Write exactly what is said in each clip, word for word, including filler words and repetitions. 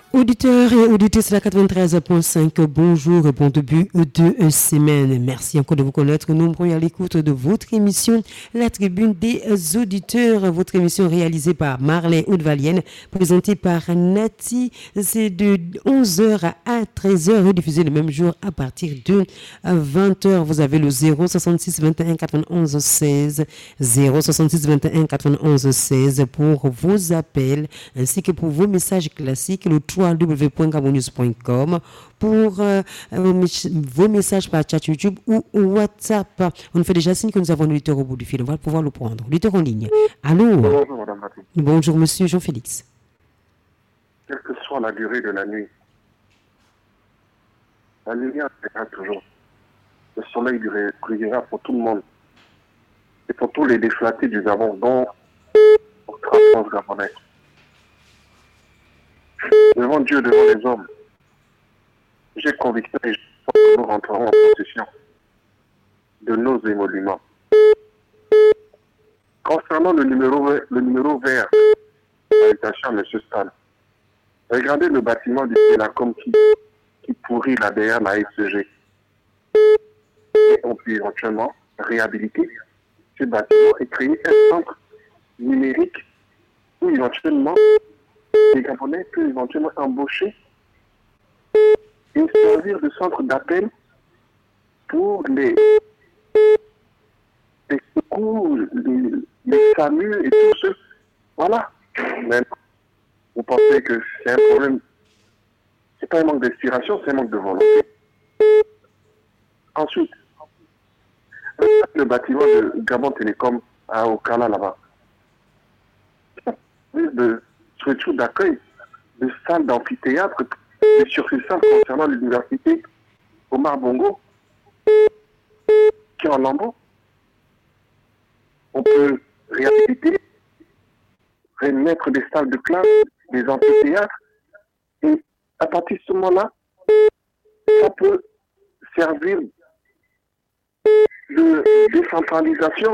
Auditeurs et auditrices de la quatre-vingt-treize virgule cinq, bonjour et bon début de semaine. Merci encore de vous connaître nombreux à l'écoute de votre émission La Tribune des Auditeurs, votre émission réalisée par Marley Haute-Valienne, présentée par Nati. C'est de onze heures à treize heures, rediffusée le même jour à partir de vingt heures. Vous avez le zéro soixante-six vingt et un quatre-vingt-onze seize, zéro soixante-six vingt et un quatre-vingt-onze seize pour vos appels ainsi que pour vos messages classiques, le w w w point gabonews point com pour euh, vos messages par chat YouTube ou WhatsApp. On nous fait déjà signe que nous avons un auditeur au bout du fil. On va pouvoir le prendre. Auditeur en ligne. Allô? Bonjour, madame Mathilde. Bonjour, monsieur Jean-Félix. Quelle que soit la durée de la nuit, la lumière sera toujours. Le soleil brillera pour tout le monde. Et pour tous les déflatés du Gabon, dont notre France gabonaise. Devant Dieu, devant les hommes, j'ai conviction et je pense que nous rentrerons en possession de nos émoluments. Concernant le numéro, le numéro vert, salutations à M. Stan. Regardez le bâtiment du Télacom qui, qui pourrit là derrière la S C G. Et on peut éventuellement réhabiliter ce bâtiment et créer un centre numérique où éventuellement les Gabonais peuvent éventuellement embaucher et servir de centre d'appel pour les, les secours, les, les S A M U et tout ce. Voilà. Mais vous pensez que c'est un problème, c'est pas un manque d'inspiration, c'est un manque de volonté. Ensuite, le bâtiment de Gabon Télécom à Okala là-bas, de structure d'accueil, de salles d'amphithéâtre, de surfaçades concernant l'université Omar Bongo, qui est en lambeau. On peut réhabiliter, remettre des salles de classe, des amphithéâtres, et à partir de ce moment-là, ça peut servir de décentralisation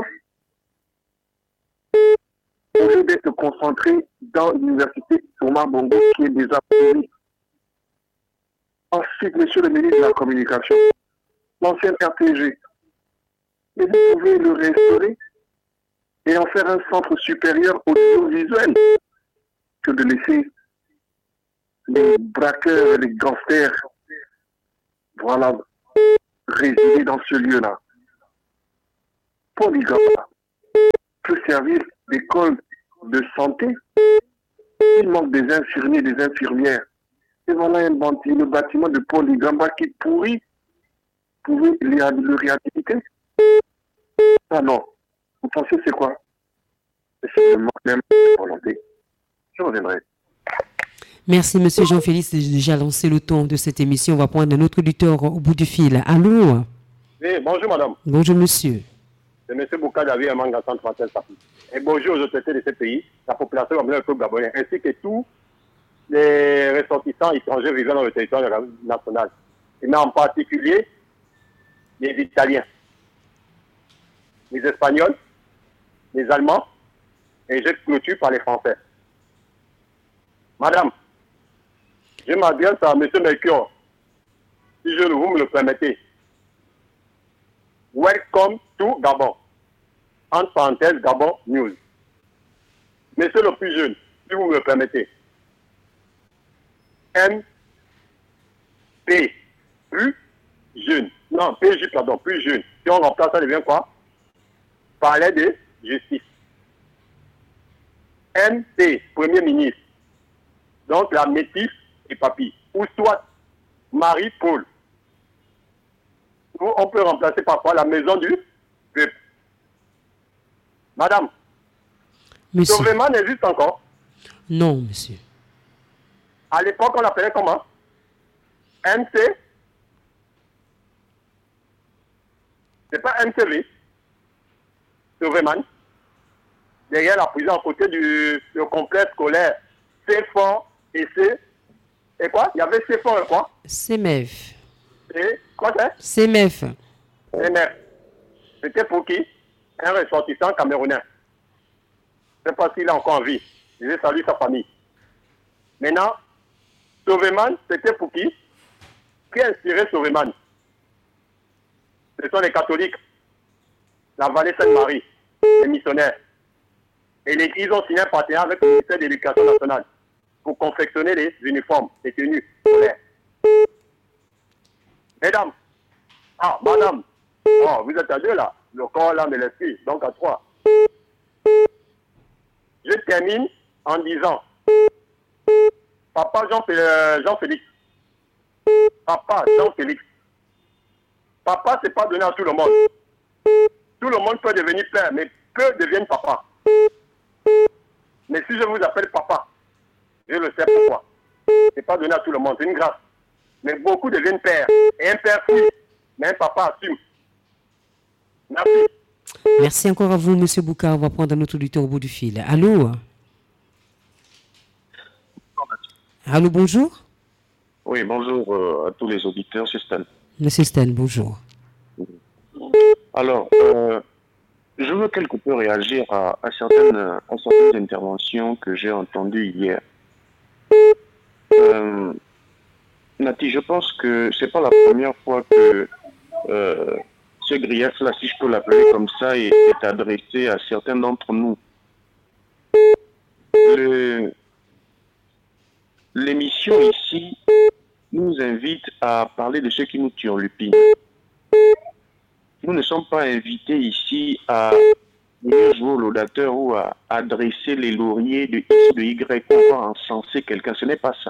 au lieu d'être concentré dans l'université Omar Bongo qui est déjà prévue. Ensuite, monsieur le ministre de la Communication, l'ancien R T G, et vous pouvez le restaurer et en faire un centre supérieur audiovisuel que de laisser les braqueurs et les gangsters, voilà, résider dans ce lieu-là. Polygama peut servir d'école de santé. Il manque des infirmiers, des infirmières. Et voilà un bâtiment, le bâtiment de Polygama qui pourrit. Vous pouvez le réhabiliter. Ah non. Vous pensez c'est quoi? C'est le manque même de volonté. Je reviendrai. Merci, monsieur Jean-Félix. J'ai déjà lancé le ton de cette émission. On va prendre un autre auditeur au bout du fil. Allô? Oui, bonjour madame. Bonjour monsieur. C'est M. Boukadavi Amanga Centre Français Sapi. Et bonjour aux autorités de ce pays, la population gabonais, le peuple gabonais, ainsi que tous les ressortissants étrangers vivant dans le territoire national. Et mais en particulier les Italiens, les Espagnols, les Allemands, et je clôture par les Français. Madame, je m'adresse à M. Melchior, si je vous me le permettez. Welcome to Gabon. Entre parenthèses, Gabon News. Monsieur le plus jeune, si vous me le permettez. M. P. Plus jeune. Non, P J, pardon, plus jeune. Si on remplace, ça devient quoi? Palais de justice. M. P. Premier ministre. Donc la métisse et papy. Ou soit Marie-Paul. Ou on peut remplacer parfois la maison du peuple. Madame, Monsieur. Sauveman existe encore? Non, monsieur. À l'époque, on l'appelait comment? M C? C'est pas M C V? Sauveman. Derrière la prison, à côté du le complexe scolaire C Fort et C. Et quoi? Il y avait C Fort et quoi? C M E F. Et quoi c'est? C M E F. C M E F. C'était pour qui? Un ressortissant camerounais. Je ne sais pas s'il est encore en vie. Je vais saluer sa famille. Maintenant, Sauveman, c'était pour qui? Qui a inspiré Sauveman? Ce sont les catholiques, la vallée Sainte-Marie, les missionnaires. Et les, ils ont signé un partenariat avec le ministère de l'Éducation nationale pour confectionner les uniformes, les tenues scolaires. Mesdames, ah, madame, oh, vous êtes à deux là, le corps, l'âme et l'esprit, donc à trois. Je termine en disant, Papa Jean-Félix, Jean-Félix, Papa Jean-Félix, Papa, c'est pas donné à tout le monde. Tout le monde peut devenir père, mais peu deviennent papa. Mais si je vous appelle papa, je le sais pourquoi. C'est pas donné à tout le monde, c'est une grâce. Mais beaucoup deviennent pères. Et un père fuit, mais un papa assume. Merci. Merci encore à vous, M. Bouka. On va prendre un autre auditeur au bout du fil. Allô? Allô, bonjour. Oui, bonjour euh, à tous les auditeurs, c'est Stan. Monsieur Stan, bonjour. Alors, euh, je veux quelque peu réagir à, à, certaines, à certaines interventions que j'ai entendues hier. Euh, Nati, je pense que c'est pas la première fois que euh, ce grief-là, si je peux l'appeler comme ça, est, est adressé à certains d'entre nous. Le, l'émission ici nous invite à parler de ceux qui nous turlupinent. Nous ne sommes pas invités ici à venir jouer au laudateur ou à adresser les lauriers de X ou de Y pour pouvoir encenser quelqu'un. Ce n'est pas ça.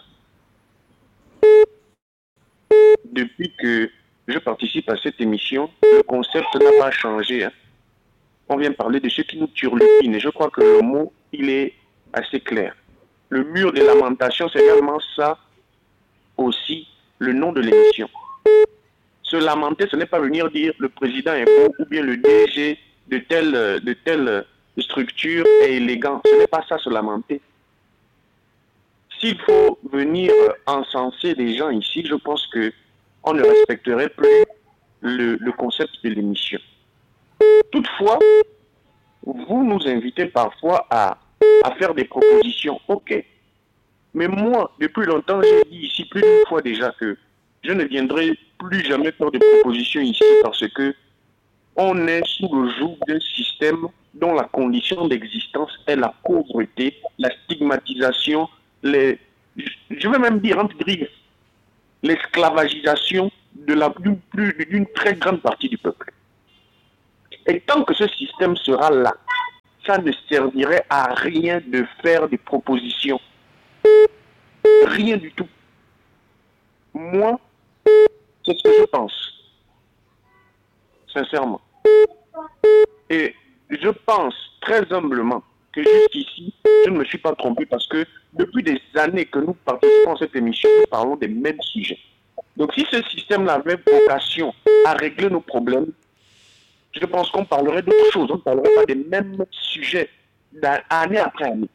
Depuis que je participe à cette émission, le concept n'a pas changé. Hein. On vient parler de ceux qui nous turlupinent. Et je crois que le mot, il est assez clair. Le mur des lamentations, c'est également ça aussi le nom de l'émission. Se lamenter, ce n'est pas venir dire le président est beau ou bien le D G de telle, de telle structure est élégant. Ce n'est pas ça, se lamenter. S'il faut venir encenser des gens ici, je pense que on ne respecterait plus le, le concept de l'émission. Toutefois, vous nous invitez parfois à, à faire des propositions. Ok. Mais moi, depuis longtemps, j'ai dit ici plus d'une fois déjà que je ne viendrai plus jamais faire des propositions ici parce que on est sous le joug d'un système dont la condition d'existence est la pauvreté, la stigmatisation, les, je vais même dire entre griffes, l'esclavagisation de la d'une plus d'une très grande partie du peuple. Et tant que ce système sera là, ça ne servirait à rien de faire des propositions. Rien du tout. Moi, c'est ce que je pense. Sincèrement. Et je pense très humblement que jusqu'ici, je ne me suis pas trompé parce que depuis des années que nous participons à cette émission, nous parlons des mêmes sujets. Donc si ce système avait vocation à régler nos problèmes, je pense qu'on parlerait d'autres choses. On ne parlerait pas des mêmes sujets année après année.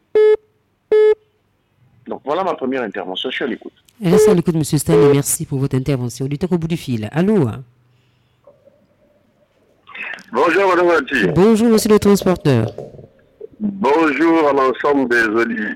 Donc voilà ma première intervention. Je suis à l'écoute. Restez à l'écoute, M. Stan, et merci pour votre intervention. Auditeur au bout du fil. Allô? Bonjour, Madame Nati. Bonjour, monsieur le transporteur. Bonjour à l'ensemble des auditeurs.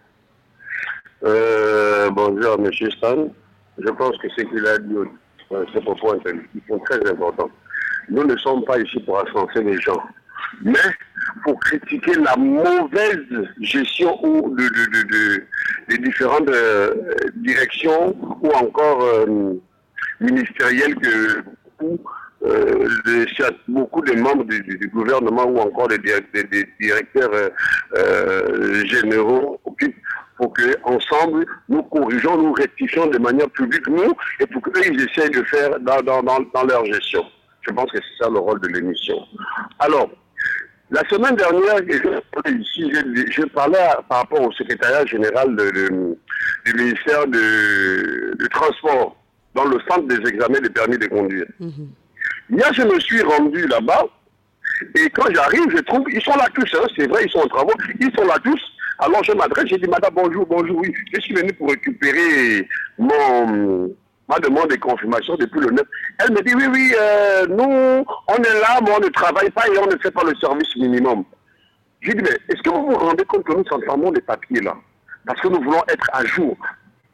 Euh, bonjour à M. Stan. Je pense que ce qu'il a dit, euh, ces propos ils sont très importants. Nous ne sommes pas ici pour ascenser les gens, mais pour critiquer la mauvaise gestion ou de, de, de, de, de différentes euh, directions ou encore euh, ministérielles que ou, euh, de, beaucoup de membres du, du, du gouvernement ou encore des, des, des directeurs euh, euh, généraux occupent pour que ensemble nous corrigeons, nous rectifions de manière publique, nous, et pour qu'eux ils essayent de faire dans, dans, dans, dans leur gestion. Je pense que c'est ça le rôle de l'émission. Alors, la semaine dernière, ici, je, je parlais à, par rapport au secrétariat général de, de, du ministère de, de Transport, dans le centre des examens de permis de conduire. Mm-hmm. Hier, je me suis rendu là-bas, et quand j'arrive, je trouve, ils sont là tous, hein, c'est vrai, ils sont en travaux, ils sont là tous. Alors je m'adresse, j'ai dit, madame, bonjour, bonjour, oui, je suis venu pour récupérer mon... ma demande de confirmation depuis le neuf. Elle me dit, oui, oui, euh, nous, on est là, mais on ne travaille pas et on ne fait pas le service minimum. J'ai dit, mais est-ce que vous vous rendez compte que nous entendons des papiers là? Parce que nous voulons être à jour.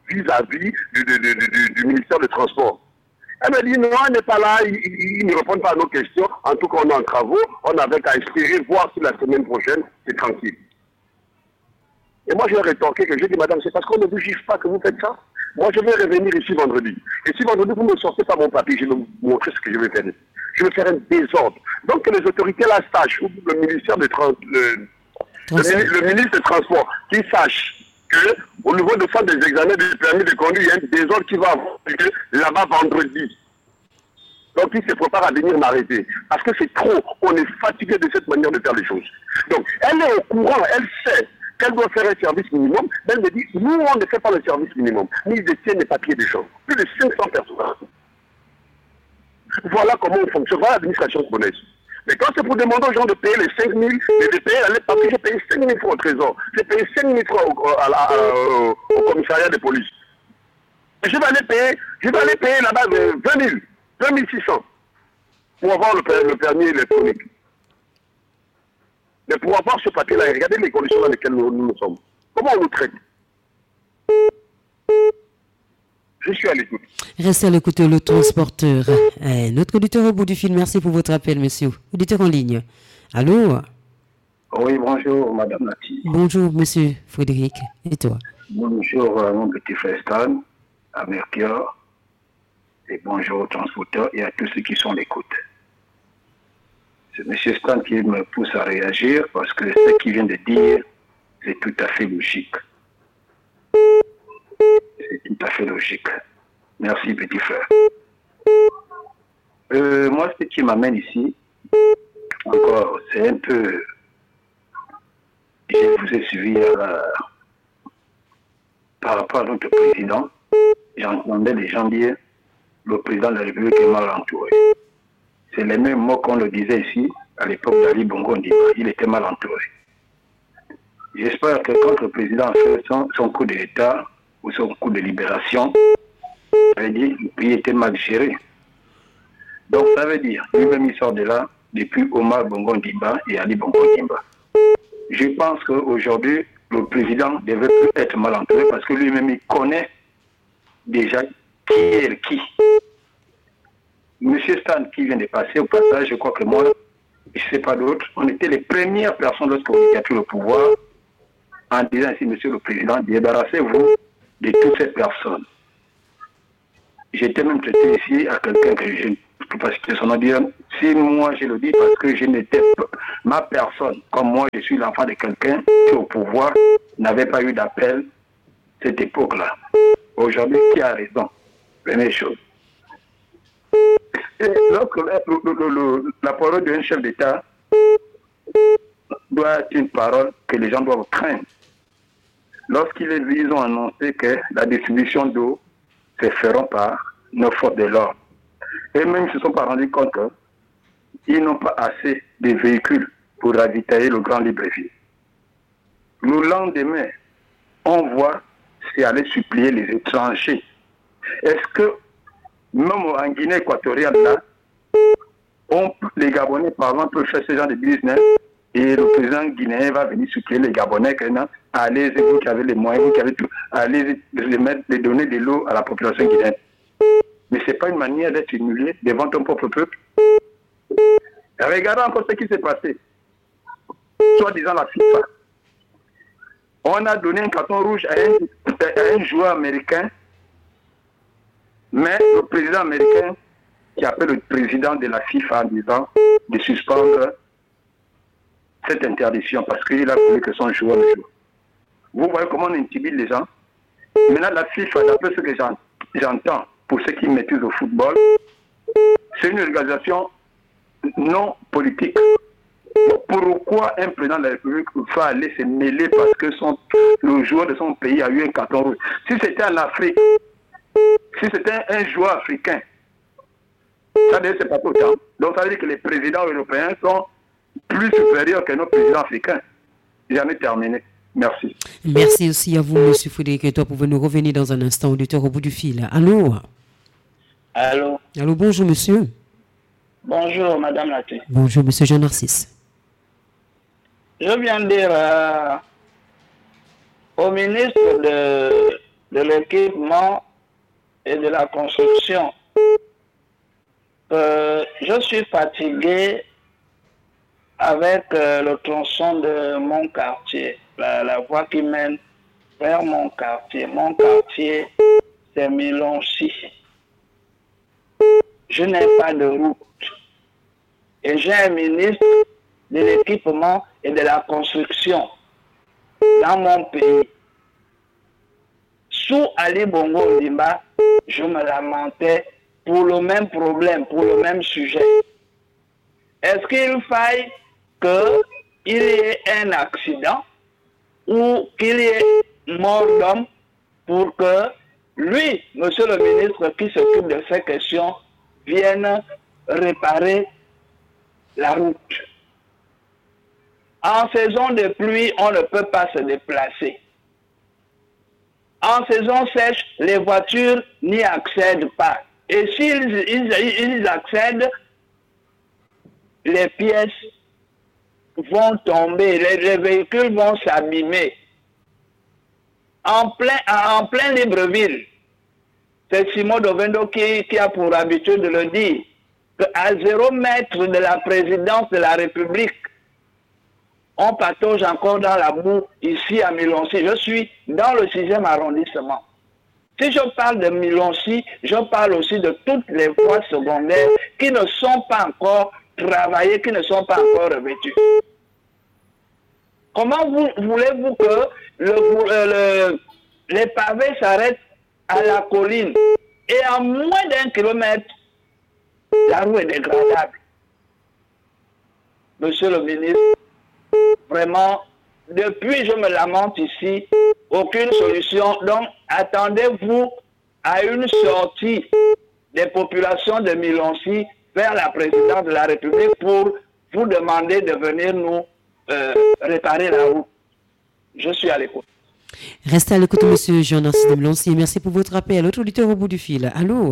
vis-à-vis du, du, du, du, du ministère des Transports. Elle m'a dit non, elle n'est pas là, ils il, ne répondent pas à nos questions. En tout cas, on est en travaux, on avait qu'à espérer voir si la semaine prochaine, c'est tranquille. Et moi, je vais rétorquer que j'ai dit, madame, c'est parce qu'on ne vous juge pas que vous faites ça. Moi, je vais revenir ici vendredi. Et si vendredi, vous ne me sortez pas mon papier, je vais vous montrer ce que je vais faire. Je vais faire un désordre. Donc, que les autorités la sachent, ou le ministère de Trans... Le, le, le ministre des Transports, qui sache qu'au niveau de centre des examens du permis de conduire, il y a un désordre qui va avoir là-bas vendredi. Donc, il se prépare à venir m'arrêter. Parce que c'est trop. On est fatigué de cette manière de faire les choses. Donc, elle est au courant, elle sait qu'elle doit faire un service minimum. Elle me dit, nous, on ne fait pas le service minimum. Ni de tiennent les papiers des gens. Plus de cinq cents personnes. Voilà comment on fonctionne. Voilà l'administration connaisse. Mais quand c'est pour demander aux gens de payer les cinq mille, de payer à parce que j'ai payé cinq mille francs au trésor, j'ai payé cinq mille francs au, à la, à, au, au commissariat de police. Et je vais aller payer, je vais aller payer là-bas vingt mille, vingt mille six cents pour avoir le, le permis électronique. Mais pour avoir ce papier-là, regardez les conditions dans lesquelles nous, nous, nous sommes. Comment on nous traite? Je suis à l'écoute. Restez à l'écoute, le transporteur. Euh, notre auditeur au bout du fil, merci pour votre appel, monsieur. Auditeur en ligne. Allô? Oui, bonjour, madame Nati. Bonjour, monsieur Frédéric. Et toi? Bonjour, euh, mon petit frère Stan, à Mercure. Et bonjour aux transporteurs et à tous ceux qui sont à l'écoute. C'est monsieur Stan qui me pousse à réagir parce que ce qu'il vient de dire, c'est tout à fait logique. C'est tout à fait logique. Merci, petit frère. Euh, moi, ce qui m'amène ici, encore, c'est un peu... Je vous ai suivi euh, par rapport à notre président. J'entendais les gens dire le président de la République est mal entouré. C'est les mêmes mots qu'on le disait ici, à l'époque d'Ali Bongo Ondimba. Il était mal entouré. J'espère que quand le président a fait son, son coup d'État, ou son coup de libération, ça veut dire que le pays était mal géré. Donc ça veut dire, lui-même il sort de là, depuis Omar Bongo Ondimba et Ali Bongo Ondimba. Je pense qu'aujourd'hui, le président ne devait plus être mal entouré parce que lui-même il connaît déjà qui est qui. Monsieur Stan qui vient de passer au passage, je crois que moi, je ne sais pas d'autres, on était les premières personnes lorsqu'on a pris le pouvoir en disant ainsi, monsieur le président, débarrassez-vous de toutes ces personnes. J'étais même traité ici à quelqu'un que je ne peux pas citer son nom, dire, si moi je le dis parce que je n'étais pas, ma personne, comme moi je suis l'enfant de quelqu'un qui au pouvoir n'avait pas eu d'appel cette époque-là. Aujourd'hui, qui a raison? Première chose. Et lorsque le, le, le, la parole d'un chef d'État doit être une parole que les gens doivent craindre. Lorsqu'ils ont annoncé que la distribution d'eau se fera par nos forces de l'ordre, et même ils ne se sont pas rendus compte qu'ils n'ont pas assez de véhicules pour ravitailler le grand Libreville. Le lendemain, on voit c'est aller supplier les étrangers. Est-ce que même en Guinée équatoriale, là, on, les Gabonais, par exemple, peuvent faire ce genre de business et le président guinéen va venir supplier les Gabonais que non, allez, vous qui avez les moyens, vous qui avez tout, allez les mettre, les donner de l'eau à la population guinéenne. Mais ce n'est pas une manière d'être humilié devant ton propre peuple. Et regardez encore ce qui s'est passé. Soit disant la FIFA. On a donné un carton rouge à un, à un joueur américain, mais le président américain qui appelle le président de la FIFA en disant de suspendre cette interdiction parce qu'il a voulu que son joueur joue. Vous voyez comment on intimide les gens. Maintenant, la FIFA, d'après ce que j'entends, pour ceux qui maîtrisent le football, c'est une organisation non politique. Pourquoi un président de la République va aller se mêler parce que son, le joueur de son pays a eu un carton rouge? Si c'était en Afrique, si c'était un joueur africain, ça ne c'est pas autant. Donc ça veut dire que les présidents européens sont plus supérieurs que nos présidents africains. J'en ai terminé. Merci. Merci aussi à vous, M. Frédéric, et toi, pour nous revenir dans un instant, auditeur au bout du fil. Allô? Allô? Allô, bonjour, monsieur. Bonjour, madame Laté. Bonjour, monsieur Jean-Narcisse. Je viens de dire euh, au ministre de de l'équipement et de la construction. Euh, je suis fatigué avec euh, le tronçon de mon quartier, la, la voie qui mène vers mon quartier. Mon quartier, c'est Milonchi. Je n'ai pas de route. Et j'ai un ministre de l'équipement et de la construction dans mon pays. Sous Ali Bongo Ondimba, je me lamentais pour le même problème, pour le même sujet. Est-ce qu'il faille qu'il y ait un accident ou qu'il y ait mort d'homme pour que lui, monsieur le ministre qui s'occupe de ces questions, vienne réparer la route? En saison de pluie, on ne peut pas se déplacer. En saison sèche, les voitures n'y accèdent pas. Et s'ils ils, ils accèdent, les pièces vont tomber, les, les véhicules vont s'abîmer. En plein, en plein Libreville, c'est Simon Dovendo qui, qui a pour habitude de le dire, qu'à zéro mètre de la présidence de la République, on patauge encore dans la boue ici à Milonchi. Je suis dans le sixième arrondissement. Si je parle de Milonchi, je parle aussi de toutes les voies secondaires qui ne sont pas encore travaillées, qui ne sont pas encore revêtues. Comment vous, voulez-vous que le, le, les pavés s'arrêtent à la colline et en moins d'un kilomètre, la roue est dégradable? Monsieur le ministre, vraiment, depuis je me lamente ici, aucune solution. Donc, attendez-vous à une sortie des populations de Milonchi vers la présidence de la République pour vous demander de venir nous euh, réparer la route. Je suis à l'écoute. Restez à l'écoute, monsieur Jean-Narcisse de Milonchi. Merci pour votre appel. L'autre auditeur au bout du fil. Allô?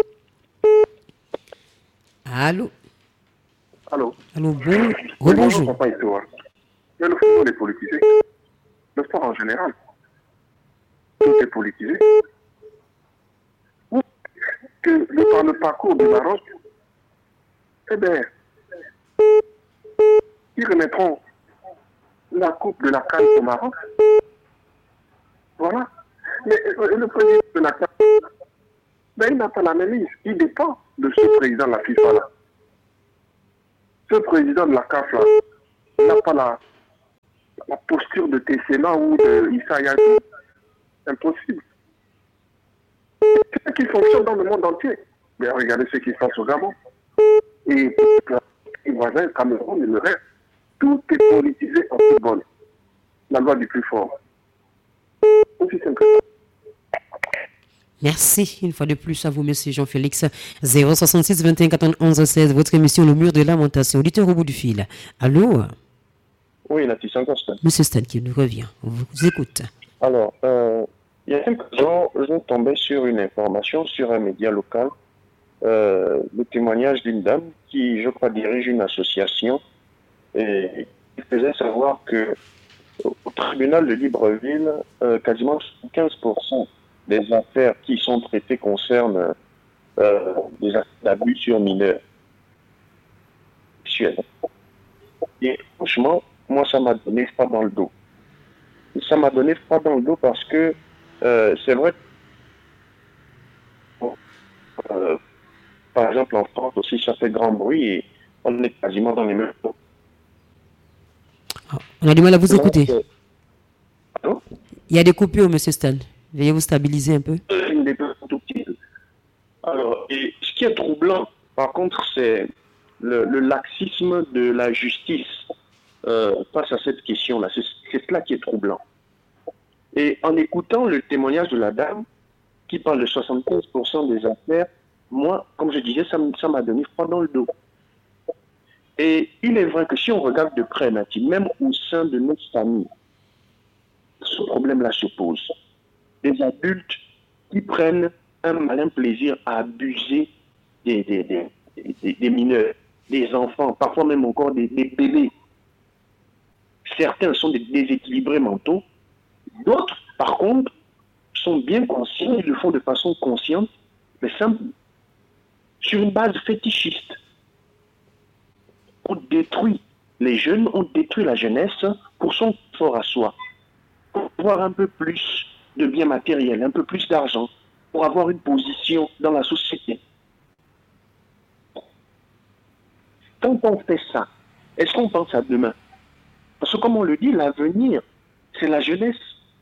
Allô? Allô? Allô, bon, Oui, rebonjour. papa Itoa. Il y a le football est politisé. Le sport en général. Tout est politisé. Que le, par le parcours du Maroc, eh bien, ils remettront la coupe de la CAN au Maroc. Voilà. Mais euh, le président de la CAN, ben, il n'a pas la même liste. Il dépend de ce président de la FIFA là. Ce président de la C A F là, il n'a pas la, la posture de Tessema ou de Issa Yatou. Impossible. C'est ce qui fonctionne dans le monde entier. Mais regardez ce qui se passe au Gabon. Et les voisins, Cameroun et le reste, tout est politisé en football. La loi du plus fort. Aussi simple que ça. Merci une fois de plus à vous, monsieur Jean-Félix. zéro soixante-six vingt et un quatre-vingt-onze seize, votre émission Le Mur de Lamentation. Auditeur au bout du fil. Allô? Oui, là, tu sens encore Stan. Monsieur Stan qui nous revient. On vous écoute. Alors, euh, il y a quelques jours, je tombais sur une information sur un média local, euh, le témoignage d'une dame qui, je crois, dirige une association et qui faisait savoir que au tribunal de Libreville, euh, quasiment quinze pour cent des affaires qui sont traitées concernent euh, des abus sur mineurs. Et franchement, moi, ça m'a donné froid dans le dos. Ça m'a donné froid dans le dos parce que euh, c'est vrai que, euh, par exemple, en France aussi, ça fait grand bruit et on est quasiment dans les mêmes taux. On a du mal à vous écouter. Euh, allô? Il y a des coupures, monsieur Stan. Veuillez vous stabiliser un peu. Alors, et ce qui est troublant, par contre, c'est le, le laxisme de la justice euh, face à cette question-là. C'est, c'est cela qui est troublant. Et en écoutant le témoignage de la dame, qui parle de soixante-quinze pour cent des affaires, moi, comme je disais, ça, ça m'a donné froid dans le dos. Et il est vrai que si on regarde de près, Nati, même au sein de notre famille, ce problème-là se pose. Des adultes qui prennent un malin plaisir à abuser des, des, des, des, des mineurs, des enfants, parfois même encore des, des bébés. Certains sont des déséquilibrés mentaux, d'autres, par contre, sont bien conscients, ils le font de façon consciente, mais simple, sur une base fétichiste. On détruit les jeunes, on détruit la jeunesse pour son fort à soi, pour avoir un peu plus de biens matériels, un peu plus d'argent, pour avoir une position dans la société. Quand on fait ça, est-ce qu'on pense à demain? Parce que comme on le dit, l'avenir, c'est la jeunesse.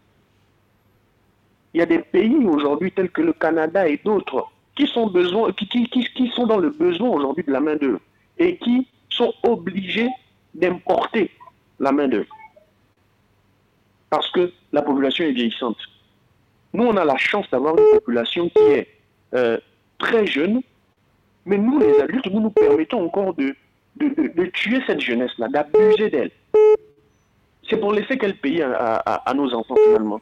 Il y a des pays aujourd'hui tels que le Canada et d'autres qui sont, besoin, qui, qui, qui, qui sont dans le besoin aujourd'hui de la main-d'œuvre et qui sont obligés d'importer la main-d'œuvre. Parce que la population est vieillissante. Nous, on a la chance d'avoir une population qui est euh, très jeune, mais nous, les adultes, nous nous permettons encore de, de, de, de tuer cette jeunesse-là, d'abuser d'elle. C'est pour laisser quel pays à, à, à nos enfants, finalement?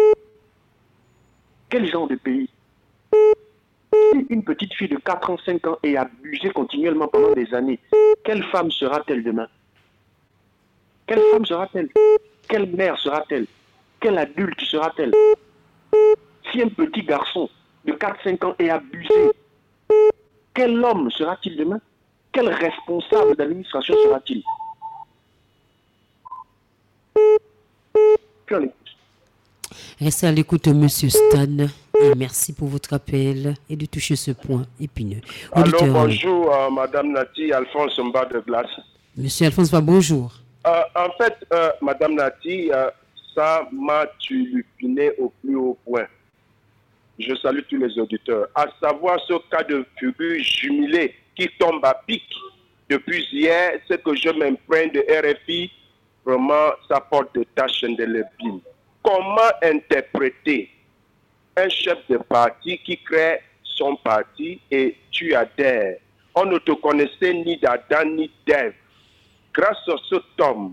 Quel genre de pays? Si une petite fille de quatre ans, cinq ans est abusée continuellement pendant des années, quelle femme sera-t-elle demain? Quelle femme sera-t-elle? Quelle mère sera-t-elle? Quel adulte sera-t-elle? Si un petit garçon de quatre cinq ans est abusé, quel homme sera-t-il demain? Quel responsable d'administration sera-t-il? Puis on écoute. Restez à l'écoute, Monsieur Stan, et merci pour votre appel et de toucher ce point épineux. Auditeur, allô, bonjour, euh, Madame Nati, Alphonse Mba de Glace. Monsieur Alphonse, bonjour. Euh, en fait, euh, Madame Nati, euh, ça m'a tulupiné au plus haut point. Je salue tous les auditeurs. À savoir ce cas de figure jumelé qui tombe à pic depuis hier, c'est que je m'imprègne de R F I, vraiment, ça porte de tâches indélébiles. Comment interpréter un chef de parti qui crée son parti et tu adhères? On ne te connaissait ni d'Adam ni d'Ève. Grâce à cet homme,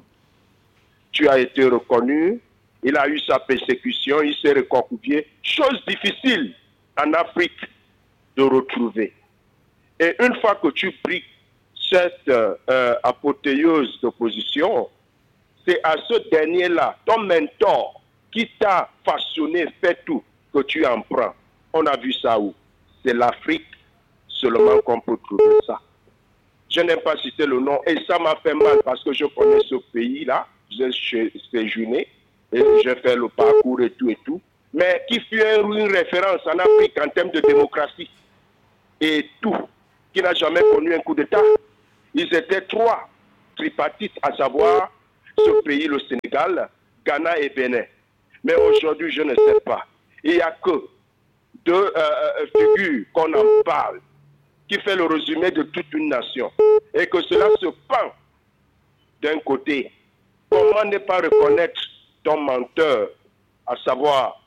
tu as été reconnu, il a eu sa persécution, il s'est recroquevillé. Chose difficile en Afrique de retrouver. Et une fois que tu briques cette euh, apothéose d'opposition, c'est à ce dernier-là, ton mentor, qui t'a façonné, fait tout, que tu en prends. On a vu ça où? C'est l'Afrique seulement qu'on peut trouver ça. Je n'aime pas citer le nom et ça m'a fait mal parce que je connais ce pays-là, j'ai séjourné et j'ai fait le parcours et tout et tout, mais qui fut une référence en Afrique en termes de démocratie et tout, qui n'a jamais connu un coup d'État. Ils étaient trois tripartites, à savoir ce pays, le Sénégal, Ghana et Bénin. Mais aujourd'hui, je ne sais pas. Il n'y a que deux euh, figures qu'on en parle, qui fait le résumé de toute une nation. Et que cela se pend d'un côté. Comment ne pas reconnaître ton menteur, à savoir,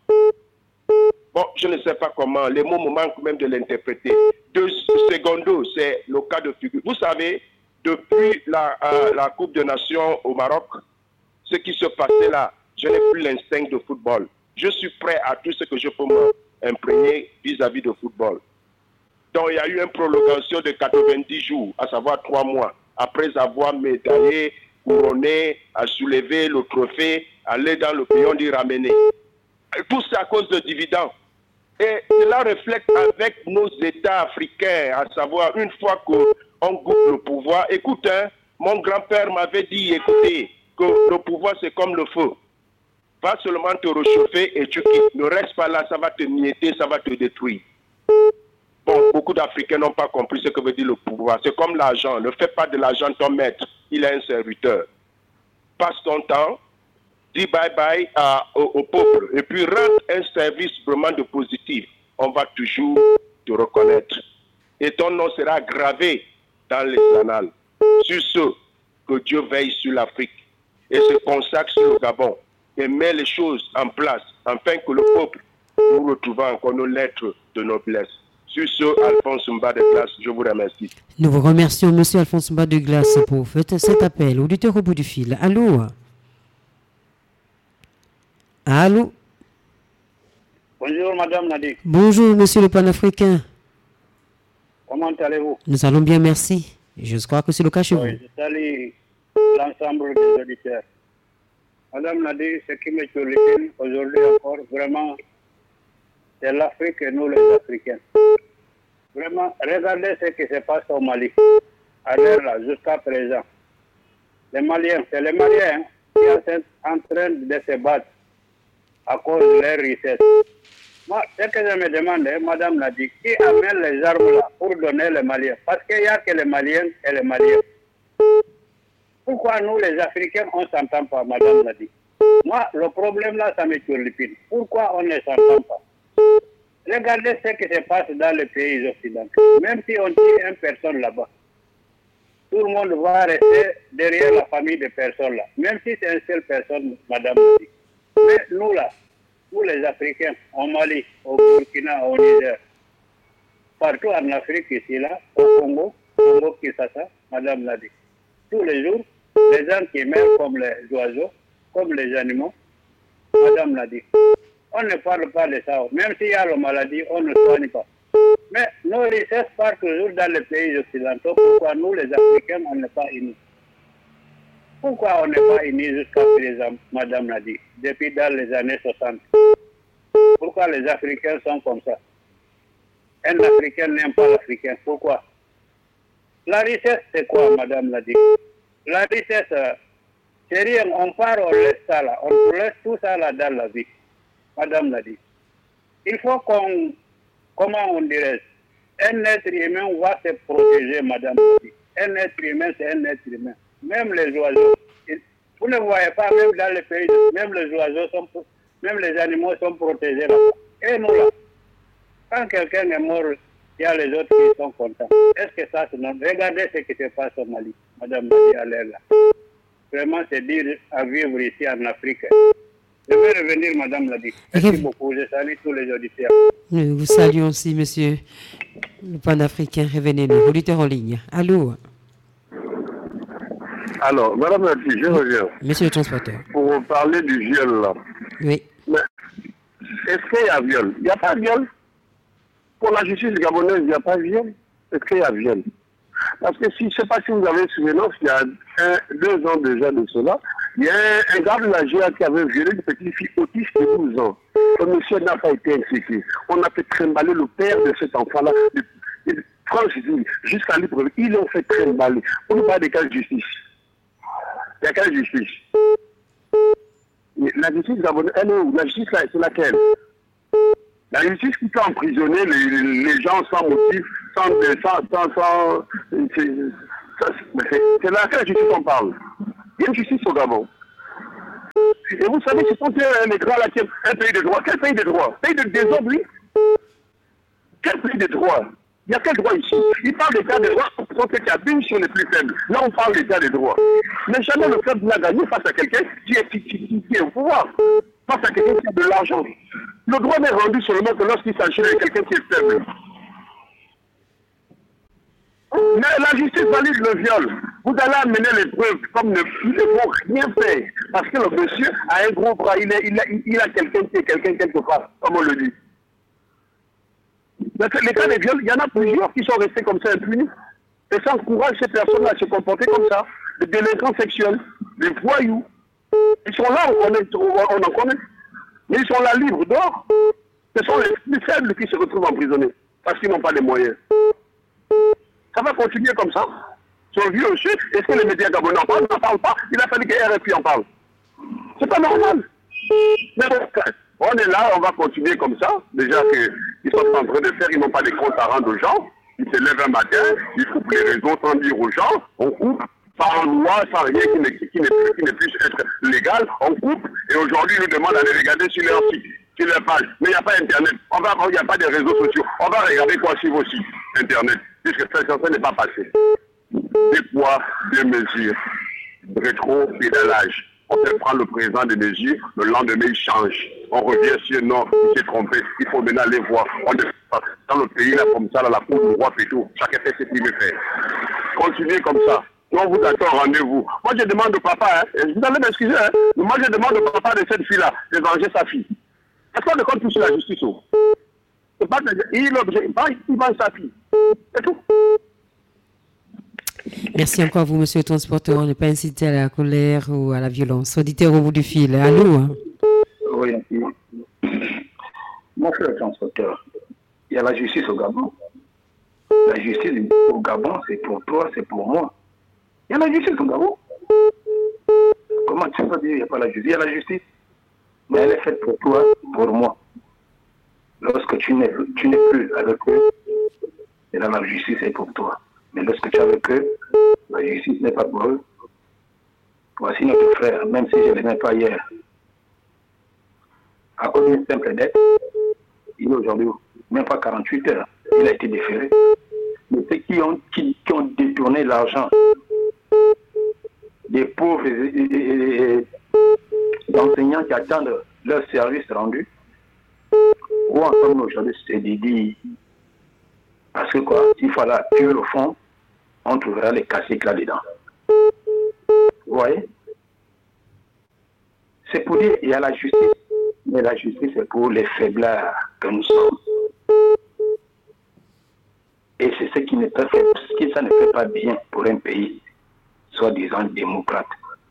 bon, je ne sais pas comment, les mots me manquent même de l'interpréter. Deux secondes, c'est le cas de figure. Vous savez, depuis la, euh, la Coupe de Nations au Maroc, ce qui se passait là, je n'ai plus l'instinct de football. Je suis prêt à tout ce que je peux m'imprégner vis-à-vis de football. Donc il y a eu une prolongation de quatre-vingt-dix jours, à savoir trois mois, après avoir médaillé, couronné, à soulever le trophée, aller dans le pays, on dit ramener. Et tout ça à cause de dividendes. Et cela reflète avec nos États africains, à savoir une fois qu'on goûte le pouvoir. Écoute, hein, mon grand-père m'avait dit, écoutez, que le pouvoir c'est comme le feu. Pas seulement te réchauffer et tu quittes. Ne reste pas là, ça va te mietter, ça va te détruire. Bon, beaucoup d'Africains n'ont pas compris ce que veut dire le pouvoir. C'est comme l'argent. Ne fais pas de l'argent ton maître. Il est un serviteur. Passe ton temps, dis bye-bye à, au, au peuple et puis rends un service vraiment de positif. On va toujours te reconnaître. Et ton nom sera gravé dans les annales. Sur ce, que Dieu veille sur l'Afrique et se consacre sur le Gabon et met les choses en place afin que le peuple nous retrouve encore nos lettres de noblesse. Sur ce, Alphonse Mba de Glace, je vous remercie. Nous vous remercions, Monsieur Alphonse Mba de Glace, pour cet appel. Auditeur au bout du fil. Allô? Allô? Bonjour, Madame Nadi. Bonjour, Monsieur le panafricain. Comment allez-vous? Nous allons bien, merci. Je crois que c'est le cas chez oui, vous. Je salue l'ensemble des auditeurs. Madame Nadi, ce qui me turlupine aujourd'hui encore, vraiment, c'est l'Afrique et nous les Africains. Vraiment, regardez ce qui se passe au Mali, à l'heure là, jusqu'à présent. Les Maliens, c'est les Maliens qui sont en train de se battre à cause de leur richesse. Moi, ce que je me demande, Madame l'a dit, qui amène les armes là pour donner les Maliens? Parce qu'il n'y a que les Maliens et les Maliens. Pourquoi nous, les Africains, on ne s'entend pas, Madame l'a dit? Moi, le problème là, ça me turlupine. Pourquoi on ne s'entend pas? Regardez ce qui se passe dans les pays occidentaux. Même si on tue une personne là-bas, tout le monde va rester derrière la famille de personnes là. Même si c'est une seule personne, Madame l'a dit. Mais nous là, nous les Africains, au Mali, au Burkina, au Niger, partout en Afrique ici là, au Congo, au Congo Kinshasa, Madame l'a dit. Tous les jours, les gens qui meurent comme les oiseaux, comme les animaux, Madame l'a dit. On ne parle pas de ça. Même s'il y a la maladie, on ne soigne pas. Mais nos richesses partent toujours dans les pays occidentaux. Pourquoi nous, les Africains, on n'est pas unis? Pourquoi on n'est pas unis jusqu'à présent, Madame l'a dit, depuis dans les années soixante? Pourquoi les Africains sont comme ça? Un Africain n'aime pas l'Africain. Pourquoi? La richesse, c'est quoi, Madame l'a dit? La richesse, c'est rien. On part, on laisse ça là. On laisse tout ça là dans la vie. Madame l'a dit. Il faut qu'on, comment on dirait, un être humain va se protéger, Madame l'a dit. Un être humain, c'est un être humain. Même les oiseaux. Vous ne voyez pas, même dans les pays, même les oiseaux sont, même les animaux sont protégés là. Et nous là, quand quelqu'un est mort, il y a les autres qui sont contents. Est-ce que ça, c'est non? Regardez ce qui se passe au Mali, Madame l'a dit à l'air là. Vraiment, c'est dire à vivre ici en Afrique. Je vais revenir, Madame l'a dit. Merci beaucoup. Je salue tous les auditeurs. Nous vous saluons aussi, monsieur le panafricain. Revenez-nous. Auditeur en ligne. Allô? Alors, Madame l'a dit, je reviens. Monsieur le transporteur. Pour parler du viol, là. Oui. Mais est-ce qu'il y a viol? Il n'y a pas de viol. Pour la justice gabonaise, il n'y a pas de viol. Est-ce qu'il y a viol? Parce que si, je ne sais pas si vous avez souvenance, il y a un, deux ans déjà de cela, il y a un, un garde de la G A qui avait violé une petite fille autiste de douze ans. Le monsieur n'a pas été inquiété. On a fait trimballer le père de cet enfant-là. Franchement, jusqu'à l'épreuve, ils l'ont fait trimballer. On ne parle de quelle justice? Il y a quelle justice? La justice gabonaise, elle est où? La justice, c'est laquelle? La justice qui peut emprisonner les, les gens sans motif, sans... sans, sans, sans c'est laquelle justice on parle? Il y a une justice au Gabon. Et vous savez, c'est un écran là, un pays de droit. Quel pays de droit? Pays de désordre, oui? Quel pays de droit? Il y a quel droit ici? Il parle d'état de droit, parce qu'il abîme sur les plus faibles. Là, on parle d'état de droit. Mais jamais le peuple n'a gagné face à quelqu'un qui est, qui, qui, qui est au pouvoir. Face à quelqu'un qui a de l'argent. Le droit n'est rendu seulement que lorsqu'il s'agit de quelqu'un qui est faible. Mais la justice valide le viol. Vous allez amener les preuves comme ne, il ne faut rien faire. Parce que le monsieur a un gros bras, il, est, il a, il a quelqu'un qui est quelqu'un quelque part, comme on le dit. Mais les cas de viol, il y en a plusieurs qui sont restés comme ça impunis. Et ça encourage ces personnes-là à se comporter comme ça. Les délinquants sexuels, les voyous. Ils sont là, on, est, on en connaît. Mais ils sont là libres dehors. Ce sont les plus faibles qui se retrouvent emprisonnés. Parce qu'ils n'ont pas les moyens. Ça va continuer comme ça. Sur vieux aussi, est-ce que les médias gabonais en parlent? N'en parlent pas. Il a fallu que R F I en parle. C'est pas normal. Mais on est là, on va continuer comme ça. Déjà qu'ils sont en train de faire, ils n'ont pas de comptes à rendre aux gens. Ils se lèvent un matin, ils coupent les réseaux sans dire aux gens, on coupe, sans loi, sans rien qui ne, qui, qui ne, qui ne puisse être légal, on coupe. Et aujourd'hui, ils nous demandent d'aller regarder sur leur site, sur leur page. Mais il n'y a pas Internet, on va, il n'y a pas de réseaux sociaux. On va regarder quoi sur vos sites Internet, puisque ça, ça n'est pas passé. Des poids, des mesures, rétro-pédalage. On peut prendre le présent des mesures, le lendemain il change. On revient sur non, il s'est trompé, il faut maintenant aller voir. On est dans le pays là comme ça, dans la cour du roi et tout, chacun fait ce qu'il veut faire. Continuez comme ça. On vous attend rendez-vous. Moi je demande au papa, hein, vous allez m'excuser, hein, mais moi je demande au papa de cette fille-là de venger sa fille. Est-ce qu'on ne compte plus sur la justice? C'est pas que il venge sa fille. C'est tout. Merci encore à vous, monsieur le transporteur. On n'est pas incité à la colère ou à la violence. Auditeur au bout du fil. Allô? Oui. Mon frère transporteur, il y a la justice au Gabon. La justice au Gabon, c'est pour toi, c'est pour moi. Il y a la justice au Gabon. Comment tu peux dire qu'il n'y a pas la justice? Il y a la justice, mais elle est faite pour toi, pour moi. Lorsque tu n'es, tu n'es plus avec eux, et là, la justice est pour toi. Mais lorsque tu es avec eux, la justice n'est pas pour eux. Voici notre frère, même si je ne l'aimais pas hier. À cause d'une simple dette, il est aujourd'hui, même pas quarante-huit heures, il a été déféré. Mais ceux qui ont, qui, qui ont détourné l'argent des pauvres et, et, et, et enseignants qui attendent leur service rendu, où ensemble aujourd'hui, c'est Didi. Parce que quoi, s'il faut aller pur au fond, on trouvera les classiques là-dedans. Vous voyez? C'est pour dire qu'il y a la justice, mais la justice c'est pour les faiblards que nous sommes. Et c'est ce qui ne peut faire, ce qui ça ne fait pas bien pour un pays, soi-disant démocrate.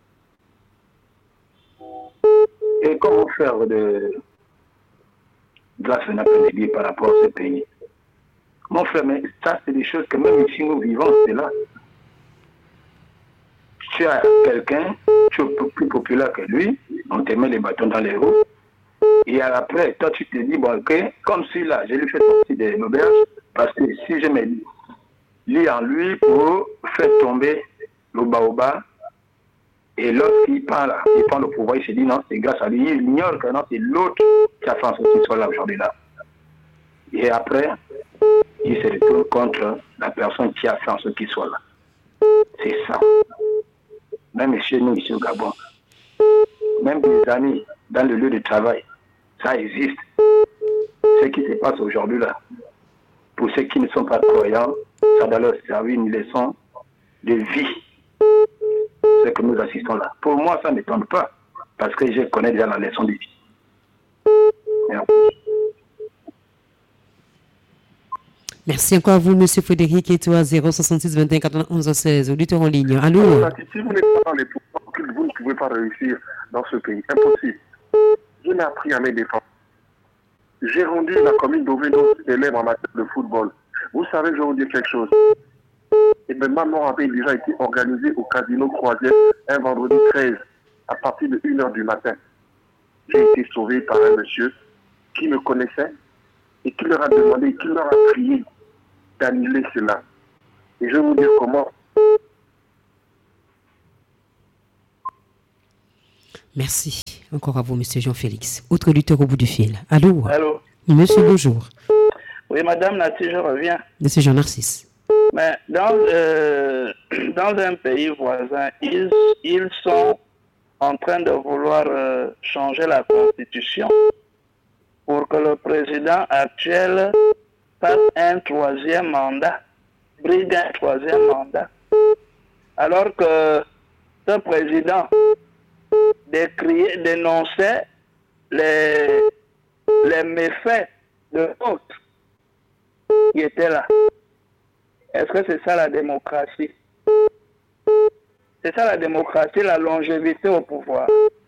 Et comment faire de grâce à l'après-midi par rapport à ce pays? Mon frère, mais ça c'est des choses que même ici nous vivons, c'est là. Tu as quelqu'un, tu es plus populaire que lui, on te met les bâtons dans les roues, et après, toi tu te dis, bon, ok, comme si là, je lui fais partie de l'auberge, parce que si je me lis en lui pour faire tomber le baobab, et lorsqu'il prend, là, il prend le pouvoir, il se dit, non, c'est grâce à lui, il ignore que non, c'est l'autre qui a fait en sorte qu'il soit là aujourd'hui là. Et après, il se retrouve contre la personne qui a fait en sorte qu'il soit là. C'est ça. Même chez nous, ici au Gabon, même des amis dans le lieu de travail, ça existe. Ce qui se passe aujourd'hui là, pour ceux qui ne sont pas croyants, ça doit leur servir une leçon de vie. Ce que nous assistons là. Pour moi, ça ne m'étonne pas, parce que je connais déjà la leçon de vie. Merci. Merci encore à vous, M. Frédéric Eto'o, à zéro soixante-six vingt et un quatre-vingt-onze seize, auditeur en ligne. Allô? Si vous n'êtes pas dans les pouvoirs, vous ne pouvez pas réussir dans ce pays. Impossible. Je n'ai appris à mes défenses. J'ai rendu la commune d'Oveno célèbre en matière de football. Vous savez, je vais vous dire quelque chose. Et bien, ma mort avait déjà été organisée au Casino Croisière un vendredi treize, à partir de une heure du matin. J'ai été sauvé par un monsieur qui me connaissait et qui leur a demandé, qui leur a prié d'annuler cela. Et je vais vous dire comment. Merci encore à vous, M. Jean-Félix. Autre lutteur au bout du fil. Allô? Allô? Monsieur, bonjour. Oui, Madame Nati, je reviens. Monsieur Jean-Narcisse. Mais dans, euh, dans un pays voisin, ils, ils sont en train de vouloir euh, changer la constitution pour que le président actuel fasse un troisième mandat, brigue un troisième mandat. Alors que ce président décriait, dénonçait les, les méfaits de l'autre qui était là. Est-ce que c'est ça la démocratie? C'est ça la démocratie, la longévité au pouvoir.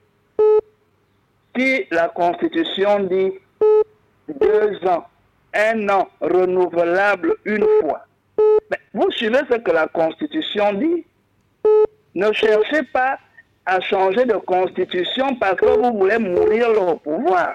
Si la Constitution dit deux ans, un an, renouvelable une fois, mais vous suivez ce que la Constitution dit. Ne cherchez pas à changer de Constitution parce que vous voulez mourir le pouvoir.